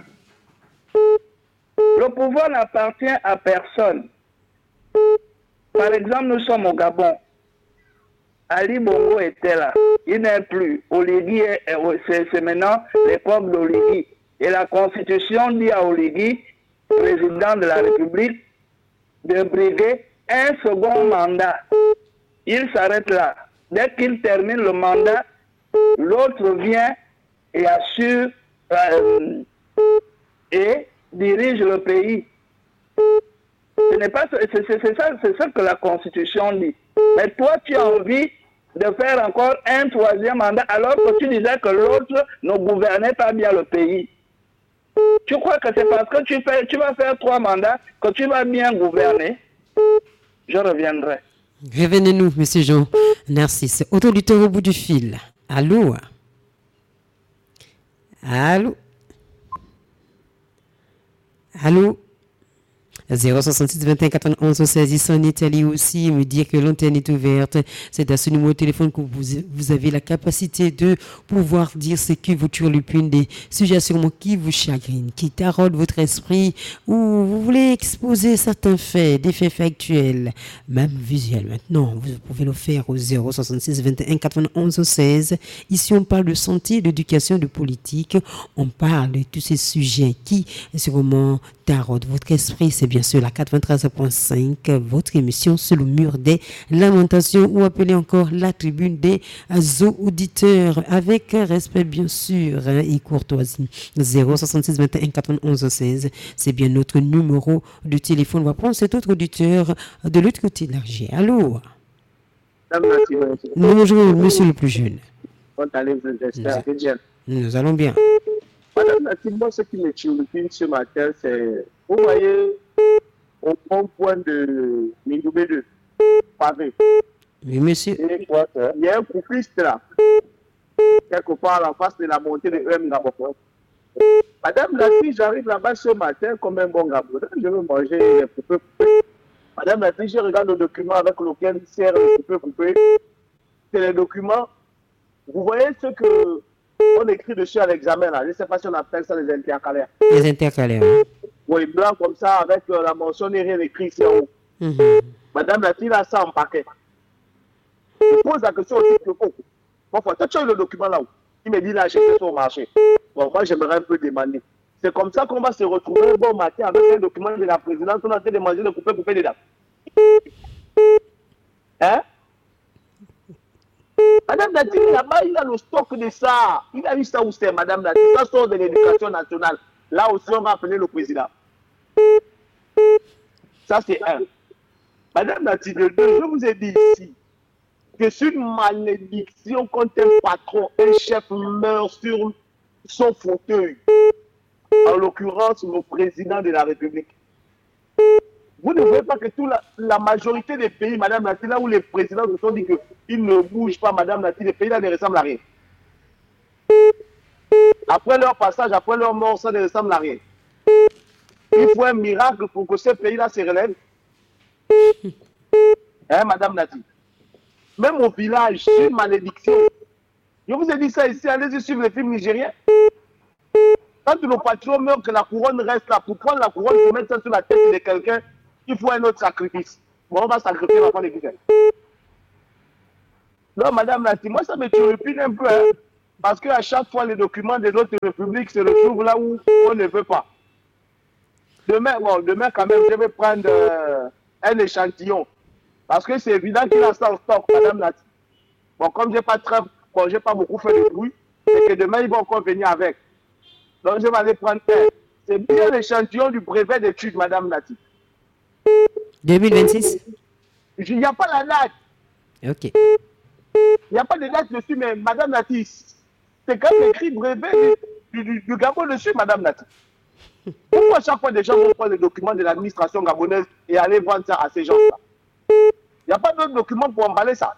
Le pouvoir n'appartient à personne. Par exemple, nous sommes au Gabon. Ali Bongo était là. Il n'est plus. Oligui, c'est maintenant l'époque d'Oligui. Et la Constitution dit à Oligui, président de la République, de briguer un second mandat. Il s'arrête là. Dès qu'il termine le mandat, l'autre vient et assure euh, et dirige le pays. Ce n'est pas, c'est, c'est, c'est ça, c'est ça que la Constitution dit. Mais toi, tu as envie de faire encore un troisième mandat, alors que tu disais que l'autre ne gouvernait pas bien le pays. Tu crois que c'est parce que tu, fais, tu vas faire trois mandats que tu vas bien gouverner? Je reviendrai. Revenez-nous, Monsieur Jean Narcisse. Autre lutteur au bout du fil. Allô? Allô? Allô? zéro soixante-six vingt et un quatre-vingt-onze seize, ici en Italie aussi, me dire que l'antenne est ouverte. C'est à ce numéro de téléphone que vous, vous avez la capacité de pouvoir dire ce qui vous turlupine, des sujets sûrement qui vous chagrinent, qui taraudent votre esprit, ou vous voulez exposer certains faits, des faits factuels, même visuels. Maintenant, vous pouvez le faire au zéro soixante-six vingt et un quatre-vingt-onze seize. Ici, on parle de santé, d'éducation, de politique. On parle de tous ces sujets qui, sûrement, taraudent votre esprit. C'est bien sûr la quatre-vingt-treize point cinq, votre émission sur le mur des lamentations, ou appelez encore la tribune des auditeurs, avec respect bien sûr hein, et courtoisie. zéro soixante-six vingt et un quatre-vingt-onze seize, c'est bien notre numéro de téléphone. On va prendre cet autre auditeur de l'autre côté de l'argile. Allô? Bonjour, monsieur le plus jeune. Nous, nous allons bien. Madame Nathalie, moi, ce qui me turlupine ce matin, c'est, vous voyez, au point de Mindoubé deux, pavé. Oui, monsieur. Il y a un coupiste là, quelque part en face de la montée de E M Gabon. Madame Nathalie, j'arrive là-bas ce matin comme un bon Gabon. Je veux manger les poupées coupées. Madame Nathalie, je regarde le document avec lequel sert les poupées coupées. C'est les documents. Vous voyez ce que on écrit dessus à l'examen là. Je ne sais pas si on appelle ça les intercalaires. Les intercalaires. Hein? Oui, blanc comme ça, avec euh, la mention et rien écrit ici en haut. Mm-hmm. Madame Nathalie a ça en paquet. Je pose la question aussi que oh, bon, toi, tu as eu le document là-haut. Il me dit là, j'ai fait sur le marché. Bon, moi, j'aimerais un peu demander. C'est comme ça qu'on va se retrouver un bon matin avec un document de la présidence. On a fait de manger, de couper, couper des dates. Hein? Madame Nathalie, là-bas, il a le stock de ça. Il a eu ça où c'est, Madame Nathalie. Ça sort de l'éducation nationale. Là aussi, on va appeler le président. Ça, c'est un. Madame Nathalie, de deux, je vous ai dit ici que c'est une malédiction quand un patron, un chef meurt sur son fauteuil. En l'occurrence, le président de la République. Vous ne voyez pas que toute la, la majorité des pays, Madame Nathalie, là où les présidents se sont dit qu'ils ne bougent pas, Madame Nathalie, les pays là ne ressemblent à rien. Après leur passage, après leur mort, ça ne ressemble à rien. Il faut un miracle pour que ce pays-là se relève. Hein, Madame Nathalie? Même au village, c'est une malédiction. Je vous ai dit ça ici, allez-y suivre les films nigériens. Quand le patron meurt, que la couronne reste là, pour prendre la couronne, pour mettre ça sur la tête de quelqu'un, il faut un autre sacrifice. Bon, on va sacrifier l'enfant de quelqu'un. Non, Madame Nathalie, moi ça me turlupine un peu, hein, parce qu'à chaque fois, les documents de notre République se retrouvent là où on ne veut pas. Demain, bon, demain quand même, je vais prendre euh, un échantillon. Parce que c'est évident qu'il a ça en stock, Madame Nathalie. Bon, comme je n'ai pas, très, bon, j'ai pas beaucoup fait de bruit, c'est que demain, ils vont encore venir avec. Donc, je vais aller prendre un. C'est bien l'échantillon du brevet d'études, Madame Nathalie. deux mille vingt-six? Il n'y a pas la date. Ok. Il n'y a pas de date dessus, mais Madame Nathalie, c'est quand même écrit brevet du, du, du Gabon dessus, Madame Nathalie. Pourquoi chaque fois des gens vont prendre les documents de l'administration gabonaise et aller vendre ça à ces gens-là? Il n'y a pas d'autres documents pour emballer ça.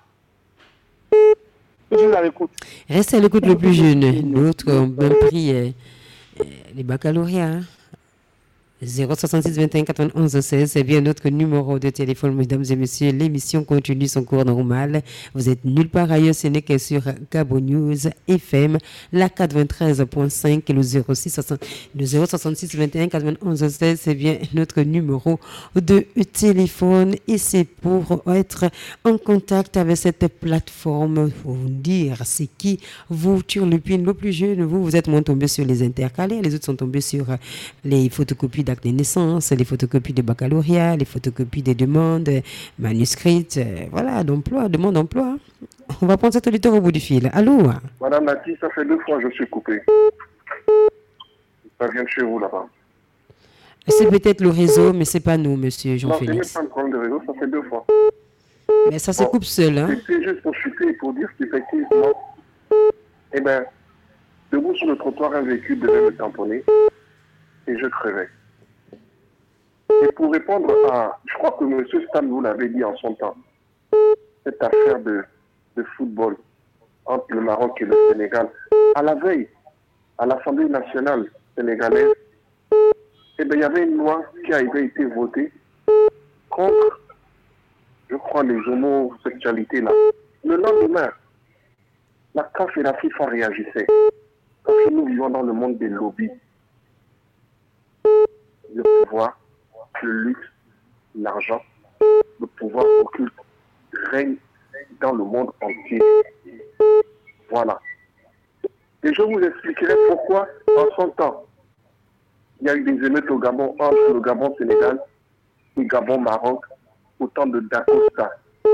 Je suis à l'écoute. Restez à l'écoute le plus jeune. L'autre ont bien pris euh, euh, les baccalauréats. Hein? zéro soixante-six vingt et un quatre-vingt-onze seize, c'est bien notre numéro de téléphone, mesdames et messieurs. L'émission continue son cours normal. Vous êtes nulle part ailleurs, ce n'est que sur Gabon News F M, la quatre-vingt-treize point cinq, et le zéro soixante-six vingt et un quatre-vingt-onze seize, c'est bien notre numéro de téléphone. Et c'est pour être en contact avec cette plateforme, pour vous dire ce qui vous turlupine. Le plus jeune, vous, vous êtes moins tombé sur les intercalaires, les autres sont tombés sur les photocopies d'actes de naissance, les photocopies de baccalauréat, les photocopies des demandes manuscrites, euh, voilà, d'emploi, demande d'emploi. On va prendre cet auditeur au bout du fil. Allô? Madame Nathalie, ça fait deux fois que je suis coupé. Ça vient de chez vous là-bas. C'est peut-être le réseau, mais c'est pas nous, monsieur Jean-Félix. Non, c'est même pas un problème de réseau, ça fait deux fois. Mais ça se coupe seul, hein? C'est juste pour chuter et pour dire qu'effectivement, eh bien, debout sur le trottoir, un véhicule devait me tamponner et je crevais. Et pour répondre à, je crois que M. Stan vous l'avait dit en son temps, cette affaire de, de football entre le Maroc et le Sénégal, à la veille, à l'Assemblée nationale sénégalaise, eh bien, il y avait une loi qui avait été votée contre, je crois, les homosexualités là. Le lendemain, la C A F et la FIFA réagissaient. Parce que nous vivons dans le monde des lobbies. Le pouvoir, le luxe, l'argent, le pouvoir occulte règne dans le monde entier. Voilà. Et je vous expliquerai pourquoi, en son temps, il y a eu des émeutes au Gabon, entre le Gabon-Sénégal et le Gabon-Maroc, au temps de Dacosta.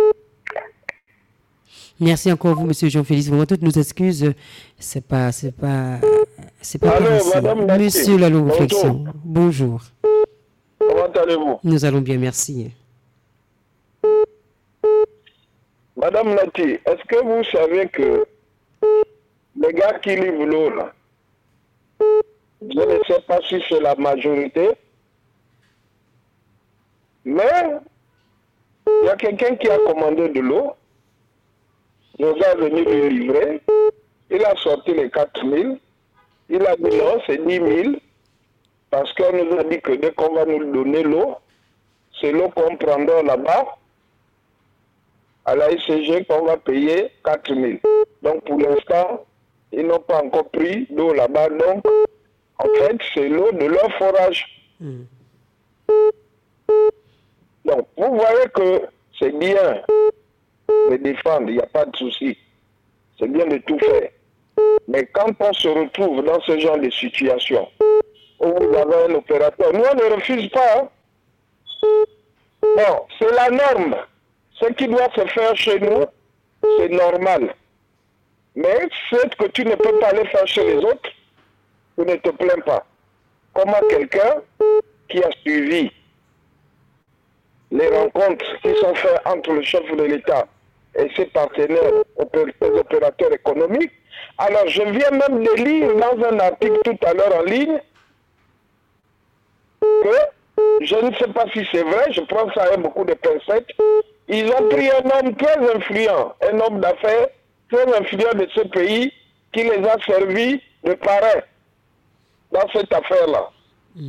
Merci encore vous, Monsieur Jean-Félix. Vraiment toutes nos excuses. C'est pas, c'est pas, c'est pas Allô, possible. Madame Nati. Monsieur Lalo Bonjour. Réflexion. Bonjour. Comment allez-vous? Nous allons bien, merci. Madame Nati, est-ce que vous savez que les gars qui livrent l'eau là, je ne sais pas si c'est la majorité, mais il y a quelqu'un qui a commandé de l'eau, le gars est venu lui livrer, il a sorti les quatre mille, il a dit non, c'est dix mille, parce qu'on nous a dit que dès qu'on va nous donner l'eau, c'est l'eau qu'on prendra là-bas, à la I C G, qu'on va payer quatre mille. Donc pour l'instant, ils n'ont pas encore pris d'eau là-bas, donc en fait, c'est l'eau de leur forage. Mm. Donc, vous voyez que c'est bien de défendre, il n'y a pas de souci. C'est bien de tout faire. Mais quand on se retrouve dans ce genre de situation, où vous avez un opérateur, nous on ne refuse pas. Hein. Bon, c'est la norme. Ce qui doit se faire chez nous, c'est normal. Mais ce que tu ne peux pas aller faire chez les autres, tu ne te plains pas. Comment quelqu'un qui a suivi les rencontres qui sont faites entre le chef de l'État et ses partenaires, les opérateurs économiques. Alors, je viens même de lire dans un article tout à l'heure en ligne que, je ne sais pas si c'est vrai, je prends ça avec beaucoup de pincettes, ils ont pris un homme très influent, un homme d'affaires très influent de ce pays qui les a servis de parrain dans cette affaire-là. Mmh.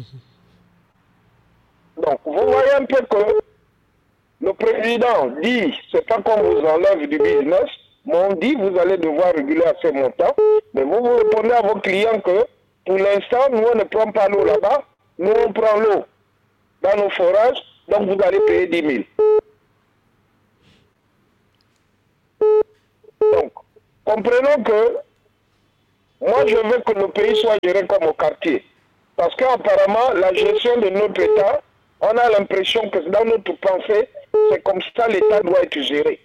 Donc, vous voyez un peu que le président dit, c'est pas qu'on vous enlève du business, mais on dit, vous allez devoir réguler à ce montant, mais vous vous répondez à vos clients que, pour l'instant, nous, on ne prend pas l'eau là-bas, nous, on prend l'eau dans nos forages, donc vous allez payer dix mille. Donc, comprenons que, moi, je veux que le pays soit géré comme au quartier. Parce qu'apparemment, la gestion de notre État, on a l'impression que dans notre pensée, c'est comme ça l'État doit être géré.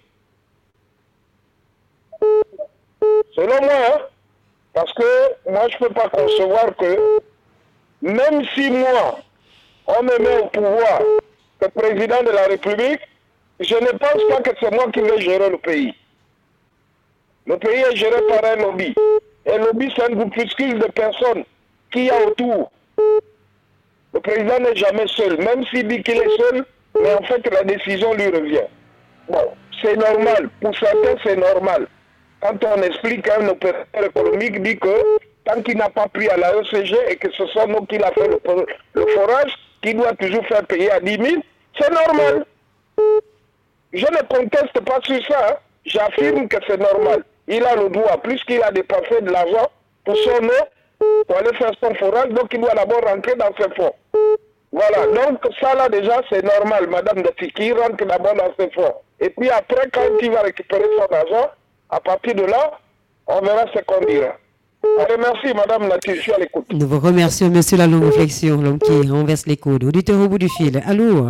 Selon moi, hein, parce que moi je ne peux pas concevoir que, même si moi, on me met au pouvoir, le président de la République, je ne pense pas que c'est moi qui vais gérer le pays. Le pays est géré par un lobby. Et le lobby, c'est un groupuscule de personnes qui y a autour. Le président n'est jamais seul, même s'il dit qu'il est seul, mais en fait la décision lui revient. Bon, c'est normal, pour certains c'est normal. Quand on explique qu'un opérateur économique dit que tant qu'il n'a pas pris à la E C G et que ce soit nous qui l'a fait le, le forage, qui doit toujours faire payer à dix mille, c'est normal. Je ne conteste pas sur ça, hein. J'affirme que c'est normal. Il a le droit, plus qu'il a dépensé de l'argent pour son eau, pour aller faire son forage, donc il doit d'abord rentrer dans ses fonds. Voilà, donc ça là déjà c'est normal, Madame de Tiki rentre d'abord dans ses fonds. Et puis après, quand il va récupérer son argent, à partir de là, on verra ce qu'on dira. Allez, merci Madame Nati, je suis à l'écoute. Nous vous remercions, Monsieur la longue réflexion, l'homme qui renverse les codes. Auditeur au bout du fil, allô?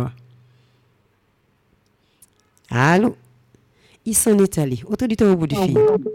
Allô? Il s'en est allé. Autre auditeur au bout du fil.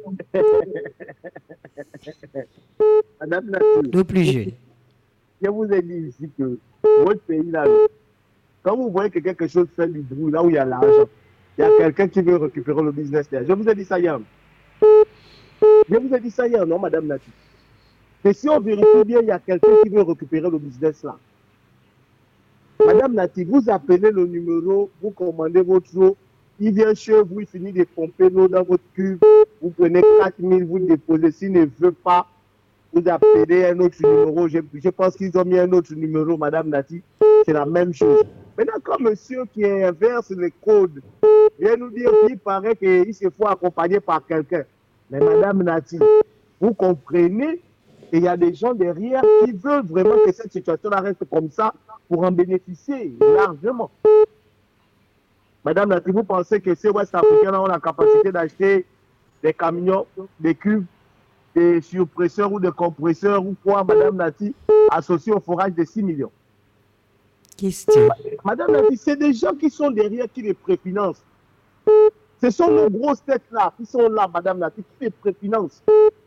Madame Nati, le plus jeune. Je vous ai dit ici que votre pays là, quand vous voyez que quelque chose fait du bruit, là où il y a l'argent, il y a quelqu'un qui veut récupérer le business là. Je vous ai dit ça hier. Je vous ai dit ça hier, non, Madame Nati? Et si on vérifie bien, il y a quelqu'un qui veut récupérer le business là. Madame Nati, vous appelez le numéro, vous commandez votre eau, il vient chez vous, il finit de pomper l'eau dans votre cube, vous prenez quatre mille, vous le déposez. S'il ne veut pas, vous appelez un autre numéro. Je, je pense qu'ils ont mis un autre numéro, Madame Nati. C'est la même chose. Maintenant, quand monsieur qui inverse les codes vient nous dire qu'il paraît qu'il se faut accompagner par quelqu'un. Mais Madame Nati, vous comprenez qu'il y a des gens derrière qui veulent vraiment que cette situation-là reste comme ça pour en bénéficier largement. Madame Nati, vous pensez que ces Ouest-Africains ont la capacité d'acheter des camions, des cuves, des surpresseurs ou des compresseurs ou quoi, Madame Nati, associés au forage de six millions? Question. Madame Nati, c'est des gens qui sont derrière qui les préfinancent. Ce sont nos grosses têtes-là qui sont là, Madame Nati, qui les préfinancent.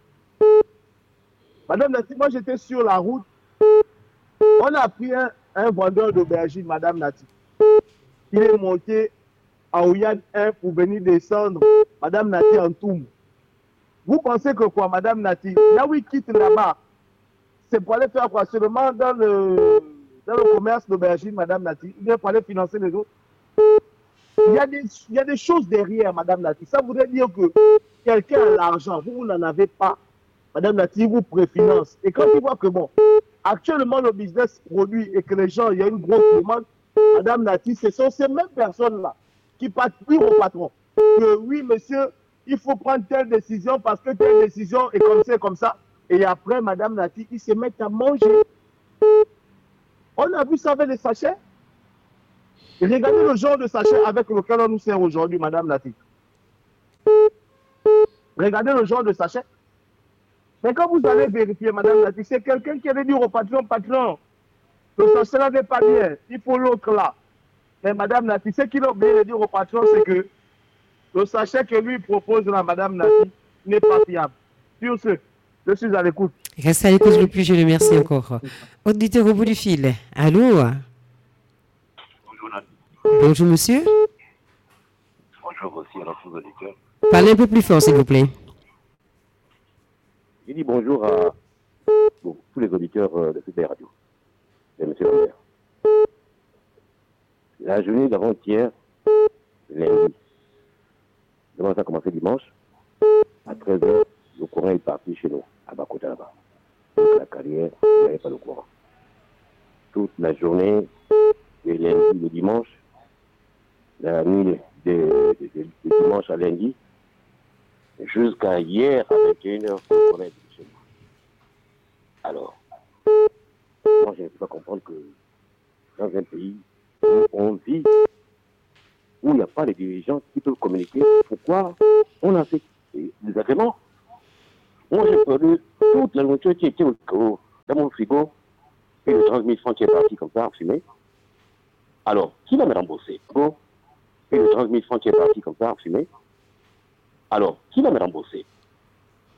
Madame Nati, moi j'étais sur la route. On a pris un, un vendeur d'aubergine, Madame Nati. Il est monté à Ouyad un pour venir descendre, Madame Nati, en Toum. Vous pensez que quoi, Madame Nati? Là où il quitte là-bas, c'est pour aller faire quoi? Seulement dans le, dans le commerce d'aubergine, Madame Nati. Il vient pour aller financer les autres. Il y a des, il y a des choses derrière, Madame Nati. Ça voudrait dire que quelqu'un a l'argent, vous, vous n'en avez pas. Madame Nati vous préfinance. Et quand il voit que bon, actuellement le business produit et que les gens, il y a une grosse demande, Madame Nati, ce sont ces mêmes personnes-là qui partent dire au patron que oui, monsieur, il faut prendre telle décision parce que telle décision est comme ça et comme ça. Et après, Madame Nati, ils se mettent à manger. On a vu ça avec les sachets. Et regardez le genre de sachet avec lequel on nous sert aujourd'hui, Madame Nati. Regardez le genre de sachet. Mais quand vous allez vérifier, Madame Nati, c'est quelqu'un qui allait dire au patron, patron, le sachet-là n'est pas bien, il faut l'autre là. Mais Madame Nati, ce qu'il a oublié de dire au patron, c'est que le sachet que lui propose là, Madame Nati, n'est pas fiable. Sur ce, je suis à l'écoute. Reste à l'écoute le plus, je le remercie encore. Auditeur au bout du fil. Allô? Bonjour, Nati. Bonjour, monsieur. Bonjour aussi à nos auditeurs. Parlez un peu plus fort, s'il vous plaît. Je dis bonjour à bon, tous les auditeurs euh, de cette radio. Et monsieur le maire. La journée d'avant-hier, lundi, devant ça a commencé dimanche, à treize heures, le courant est parti chez nous, à Bakota là-bas. Donc la carrière, il n'y avait pas de courant. Toute la journée, de lundi, le dimanche, la nuit de, de, de, de dimanche à lundi, jusqu'à hier à vingt et une heures, le courant est chez nous. Alors, moi je ne peux pas comprendre que dans un pays où on vit, où il n'y a pas les dirigeants qui peuvent communiquer, pourquoi on a fait des agréments. Moi, j'ai perdu toute la nourriture qui était au, au, dans mon frigo, et le trente mille francs qui est parti comme ça, en fumée. Alors, qui va me rembourser? Bon, et le trente mille francs qui est parti comme ça, en fumée. Alors, qui va me rembourser?